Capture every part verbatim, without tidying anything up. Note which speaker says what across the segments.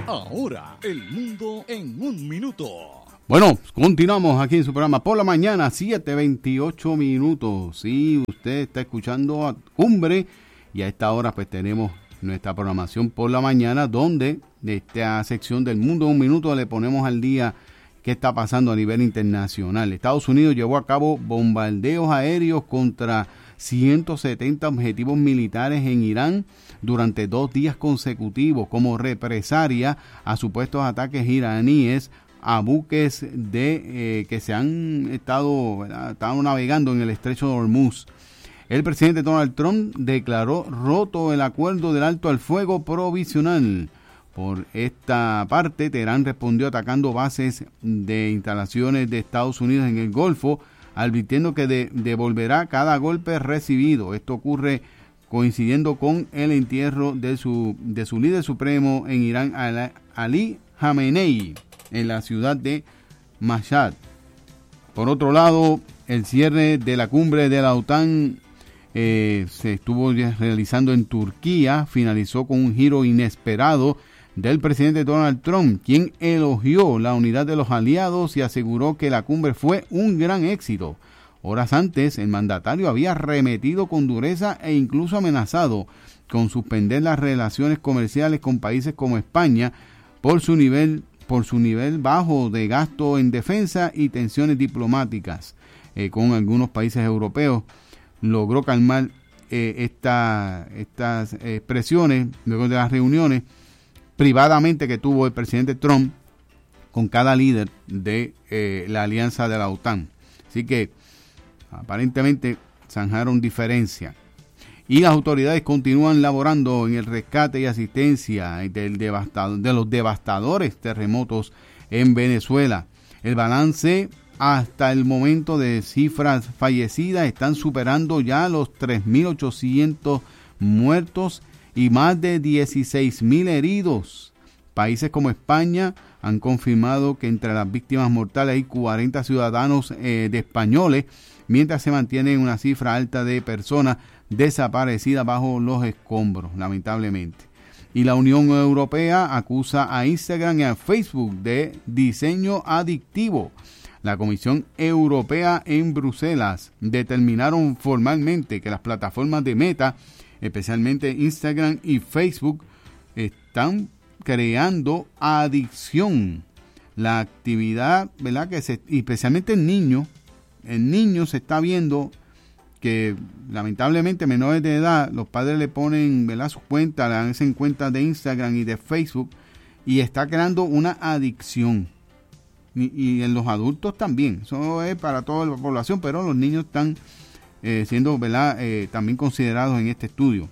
Speaker 1: Ahora, el mundo en un minuto.
Speaker 2: Bueno, continuamos aquí en su programa por la mañana, siete veintiocho minutos. Sí, usted está escuchando a Cumbre y a esta hora pues tenemos nuestra programación por la mañana, donde de esta sección del mundo en un minuto le ponemos al día qué está pasando a nivel internacional. Estados Unidos llevó a cabo bombardeos aéreos contra ciento setenta objetivos militares en Irán durante dos días consecutivos como represalia a supuestos ataques iraníes a buques de eh, que se han estado, ¿verdad? estado navegando en el estrecho de Hormuz. El presidente Donald Trump declaró roto el acuerdo del alto al fuego provisional. Por esta parte, Teherán respondió atacando bases de instalaciones de Estados Unidos en el Golfo, advirtiendo que de, devolverá cada golpe recibido. Esto ocurre coincidiendo con el entierro de su, de su líder supremo en Irán, Ali Khamenei, en la ciudad de Mashhad. Por otro lado, el cierre de la cumbre de la OTAN eh, se estuvo realizando en Turquía, finalizó con un giro inesperado del presidente Donald Trump, quien elogió la unidad de los aliados y aseguró que la cumbre fue un gran éxito. Horas antes, el mandatario había arremetido con dureza e incluso amenazado con suspender las relaciones comerciales con países como España por su nivel por su nivel bajo de gasto en defensa y tensiones diplomáticas eh, con algunos países europeos. Logró calmar eh, esta, estas expresiones luego de las reuniones privadamente que tuvo el presidente Trump con cada líder de eh, la alianza de la OTAN. Así que aparentemente zanjaron diferencia. Y las autoridades continúan laborando en el rescate y asistencia del devastador, de los devastadores terremotos en Venezuela. El balance hasta el momento de cifras fallecidas están superando ya los tres mil ochocientos muertos y más de dieciséis mil heridos. Países como España han confirmado que entre las víctimas mortales hay cuarenta ciudadanos eh, de españoles, mientras se mantiene una cifra alta de personas desaparecidas bajo los escombros, lamentablemente. Y la Unión Europea acusa a Instagram y a Facebook de diseño adictivo. La Comisión Europea en Bruselas determinaron formalmente que las plataformas de Meta, especialmente Instagram y Facebook, están creando adicción. La actividad, ¿verdad? Que se, especialmente en niños, en niños se está viendo que lamentablemente menores de edad, los padres le ponen, ¿verdad?, sus cuentas, le hacen cuentas de Instagram y de Facebook y está creando una adicción. Y, y en los adultos también. Eso es para toda la población, pero los niños están eh, siendo, ¿verdad?, eh, también considerados en este estudio.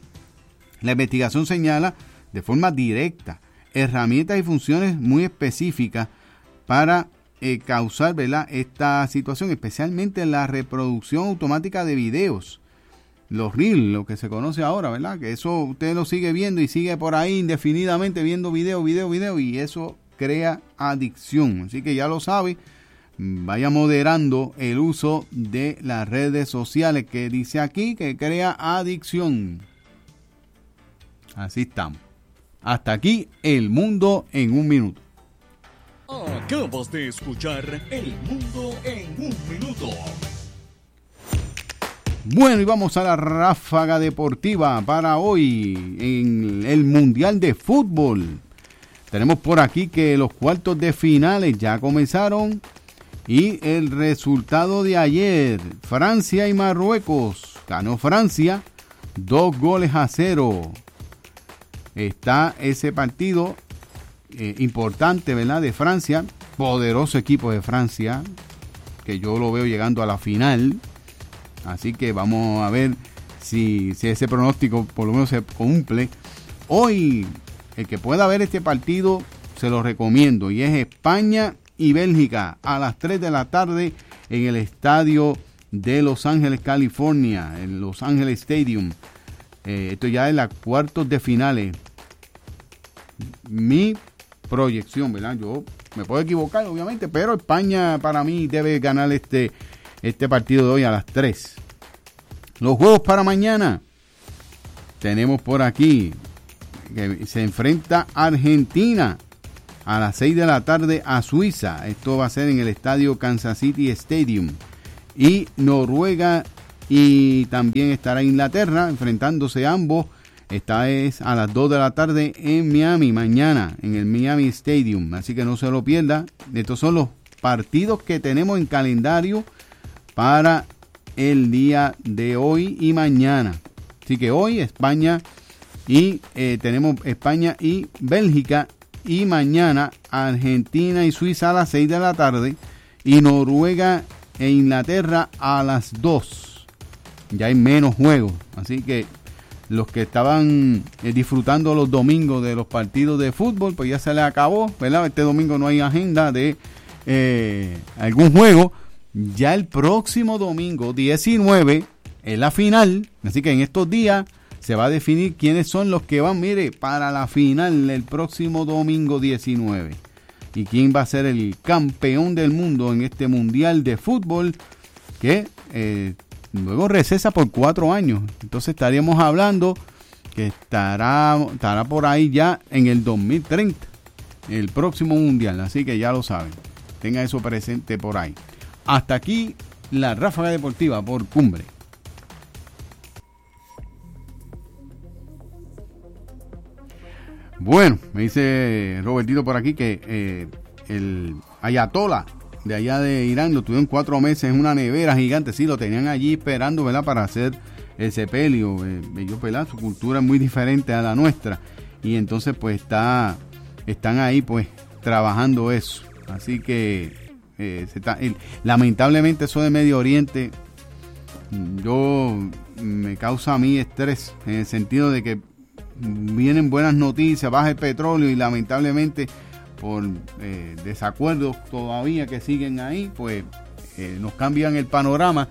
Speaker 2: La investigación señala de forma directa herramientas y funciones muy específicas para Eh, causar, ¿verdad?, esta situación, especialmente la reproducción automática de videos, los reels, lo que se conoce ahora, ¿verdad?, que eso usted lo sigue viendo y sigue por ahí indefinidamente viendo video, video, video, y eso crea adicción. Así que ya lo sabe, vaya moderando el uso de las redes sociales, que dice aquí que crea adicción. Así estamos. Hasta aquí el mundo en un minuto.
Speaker 1: Acabas de escuchar El Mundo en un Minuto.
Speaker 2: Bueno, y vamos a la ráfaga deportiva para hoy en el Mundial de Fútbol. Tenemos por aquí que los cuartos de finales ya comenzaron y el resultado de ayer, Francia y Marruecos. Ganó Francia dos goles a cero. Está ese partido Eh, importante, ¿verdad?, de Francia, poderoso equipo de Francia, que yo lo veo llegando a la final, así que vamos a ver si, si ese pronóstico por lo menos se cumple. Hoy, el que pueda ver este partido, se lo recomiendo, y es España y Bélgica, a las tres de la tarde, en el estadio de Los Ángeles, California, en Los Ángeles Stadium. Eh, esto ya es la cuartos de finales. Mi proyección, ¿verdad? Yo me puedo equivocar, obviamente, pero España para mí debe ganar este, este partido de hoy a las tres. Los juegos para mañana. Tenemos por aquí que se enfrenta Argentina a las seis de la tarde a Suiza. Esto va a ser en el estadio Kansas City Stadium. Y Noruega y también estará Inglaterra enfrentándose ambos. Esta es a las dos de la tarde en Miami, mañana en el Miami Stadium. Así que no se lo pierda. Estos son los partidos que tenemos en calendario para el día de hoy y mañana. Así que hoy España y eh, tenemos España y Bélgica, y mañana Argentina y Suiza a las seis de la tarde y Noruega e Inglaterra a las dos. Ya hay menos juegos, así que los que estaban eh, disfrutando los domingos de los partidos de fútbol, pues ya se les acabó, ¿verdad? Este domingo no hay agenda de eh, algún juego. Ya el próximo domingo diecinueve es la final, así que en estos días se va a definir quiénes son los que van, mire, para la final el próximo domingo diecinueve. Y quién va a ser el campeón del mundo en este mundial de fútbol que eh, luego recesa por cuatro años. Entonces estaríamos hablando que estará, estará por ahí ya en el dos mil treinta, el próximo mundial. Así que ya lo saben, tenga eso presente por ahí. Hasta aquí la Ráfaga Deportiva por Cumbre. Bueno, me dice Robertito por aquí que eh, el ayatolá de allá de Irán lo tuvieron cuatro meses en una nevera gigante. Sí, lo tenían allí esperando, ¿verdad?, para hacer el sepelio. Eh, ellos, ¿verdad?, su cultura es muy diferente a la nuestra. Y entonces, pues, está, están ahí, pues, trabajando eso. Así que, eh, se está, el, lamentablemente, eso de Medio Oriente, yo me causa a mí estrés, en el sentido de que vienen buenas noticias, baja el petróleo y lamentablemente por eh, desacuerdos todavía que siguen ahí, pues eh, nos cambian el panorama.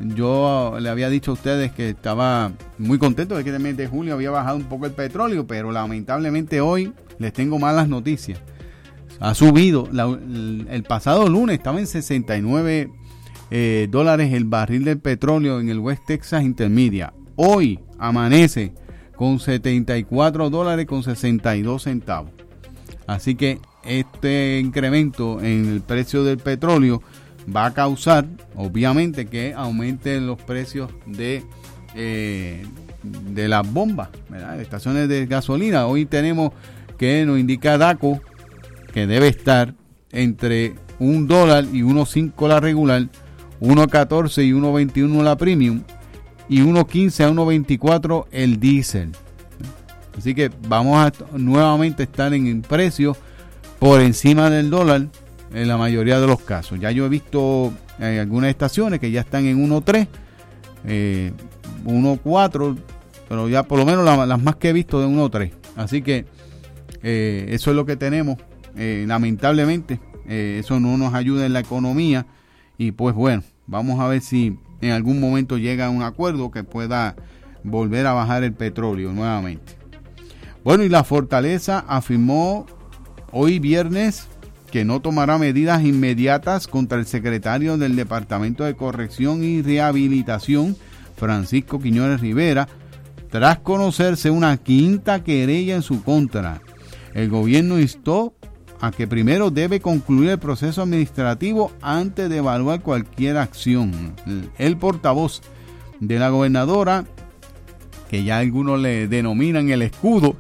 Speaker 2: Yo le había dicho a ustedes que estaba muy contento de que el mes de julio había bajado un poco el petróleo, pero lamentablemente hoy les tengo malas noticias. Ha subido, la, el, el pasado lunes estaba en sesenta y nueve eh, dólares el barril del petróleo en el West Texas Intermedia. Hoy amanece con setenta y cuatro dólares con sesenta y dos centavos. Así que este incremento en el precio del petróleo va a causar, obviamente, que aumenten los precios de, eh, de las bombas, ¿verdad?, de estaciones de gasolina. Hoy tenemos que nos indica DACO que debe estar entre un dólar y uno cinco la regular, uno catorce y uno veintiuno la premium, y uno quince a uno veinticuatro el diésel. Así que vamos a nuevamente estar en precio por encima del dólar en la mayoría de los casos. Ya yo he visto eh, algunas estaciones que ya están en uno tres, eh, uno cuatro, pero ya por lo menos la, las más que he visto de uno tres. Así que eh, eso es lo que tenemos. Eh, lamentablemente eh, eso no nos ayuda en la economía y pues bueno, vamos a ver si en algún momento llega a un acuerdo que pueda volver a bajar el petróleo nuevamente. Bueno, y la Fortaleza afirmó hoy viernes que no tomará medidas inmediatas contra el secretario del Departamento de Corrección y Rehabilitación, Francisco Quiñones Rivera, tras conocerse una quinta querella en su contra. El gobierno instó a que primero debe concluir el proceso administrativo antes de evaluar cualquier acción. El portavoz de la gobernadora, que ya algunos le denominan el escudo,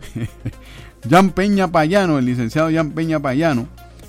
Speaker 2: Jan Peña Payano, el licenciado Jan Peña Payano,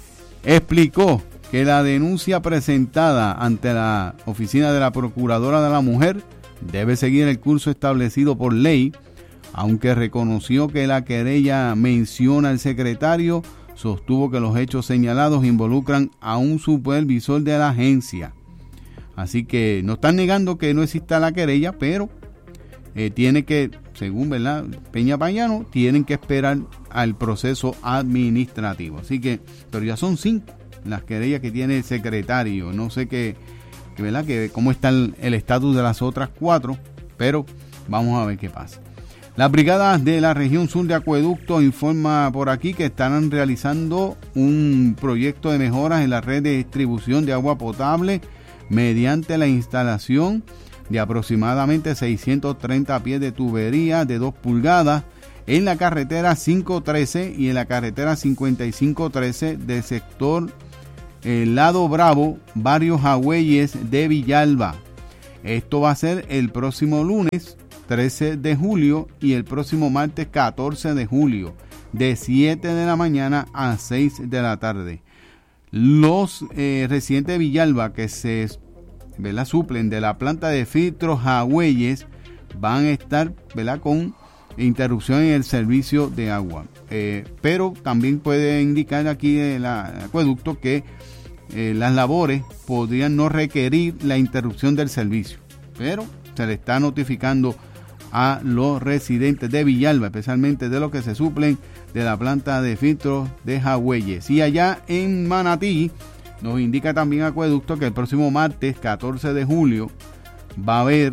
Speaker 2: explicó que la denuncia presentada ante la oficina de la Procuradora de la Mujer debe seguir el curso establecido por ley, aunque reconoció que la querella menciona al secretario. Sostuvo que los hechos señalados involucran a un supervisor de la agencia. Así que no están negando que no exista la querella, pero eh, tiene que, según ¿verdad? Peña Payano, tienen que esperar al proceso administrativo. Así que, pero ya son cinco las querellas que tiene el secretario. No sé qué, que, ¿verdad? Que cómo está el estatus de las otras cuatro, pero vamos a ver qué pasa. Las brigadas de la región sur de Acueducto informa por aquí que estarán realizando un proyecto de mejoras en la red de distribución de agua potable mediante la instalación de aproximadamente seiscientos treinta pies de tubería de dos pulgadas en la carretera cinco trece y en la carretera cincuenta y cinco trece del sector el Lado Bravo, barrio Jagüeyes de Villalba. Esto va a ser el próximo lunes trece de julio y el próximo martes catorce de julio, de siete de la mañana a seis de la tarde. Los eh, residentes de Villalba que se ¿verdad? suplen de la planta de filtros Jagüeyes van a estar ¿verdad? con interrupción en el servicio de agua. Eh, pero también puede indicar aquí el acueducto que eh, las labores podrían no requerir la interrupción del servicio, pero se le está notificando a los residentes de Villalba, especialmente de los que se suplen de la planta de filtros de Jagüeyes. Y allá en Manatí nos indica también acueducto que el próximo martes catorce de julio va a haber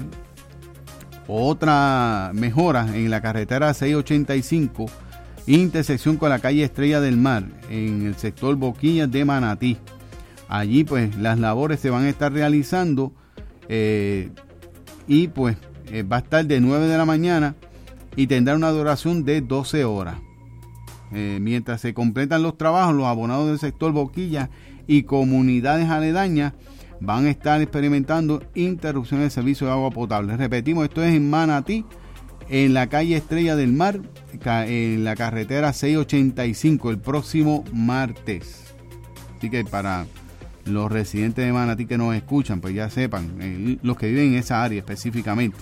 Speaker 2: otra mejora en la carretera seiscientos ochenta y cinco, intersección con la calle Estrella del Mar, en el sector Boquillas de Manatí. Allí pues las labores se van a estar realizando eh, y pues eh, va a estar de nueve de la mañana y tendrá una duración de doce horas. Eh, mientras se completan los trabajos, los abonados del sector Boquillas y comunidades aledañas van a estar experimentando interrupción del servicio de agua potable. Repetimos, esto es en Manatí, en la calle Estrella del Mar, en la carretera seiscientos ochenta y cinco, el próximo martes. Así que para los residentes de Manatí que nos escuchan, pues ya sepan, eh, los que viven en esa área específicamente.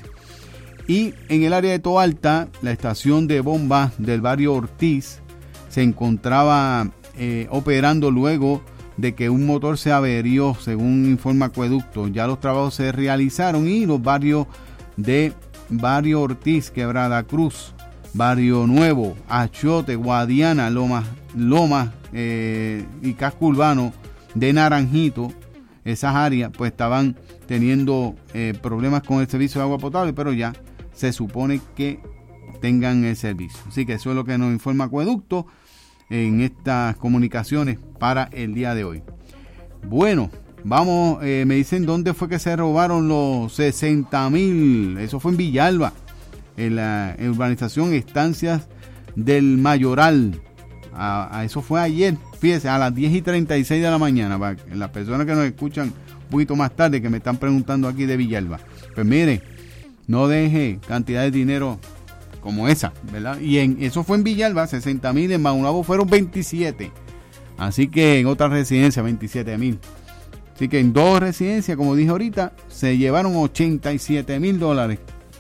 Speaker 2: Y en el área de Toalta, la estación de bomba del barrio Ortiz se encontraba eh, operando luego de que un motor se averió, según informa Acueducto. Ya los trabajos se realizaron y los barrios de Barrio Ortiz, Quebrada Cruz, Barrio Nuevo, Achote, Guadiana, Lomas, Lomas eh, y Casco Urbano de Naranjito, esas áreas pues estaban teniendo eh, problemas con el servicio de agua potable, pero ya se supone que tengan el servicio. Así que eso es lo que nos informa Acueducto en estas comunicaciones para el día de hoy. Bueno, vamos, eh, me dicen dónde fue que se robaron los sesenta mil. Eso fue en Villalba, en la en urbanización Estancias del Mayoral. A, a eso fue ayer, fíjese, a las diez y treinta y seis de la mañana, para las personas que nos escuchan un poquito más tarde, que me están preguntando aquí de Villalba. Pues mire, no deje cantidad de dinero como esa, ¿verdad? Y en eso fue en Villalba, sesenta mil, en Maunabo fueron veintisiete. Así que en otras residencias, veintisiete mil. Así que en dos residencias, como dije ahorita, se llevaron ochenta y siete mil dólares.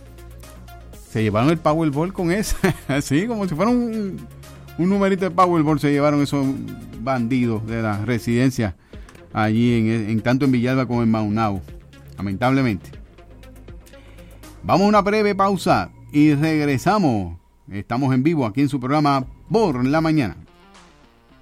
Speaker 2: Se llevaron el Powerball con esa, así como si fuera un, un numerito de Powerball, se llevaron esos bandidos de las residencias allí, en, en tanto en Villalba como en Maunabo, lamentablemente. Vamos a una breve pausa y regresamos. Estamos en vivo aquí en su programa Por la Mañana.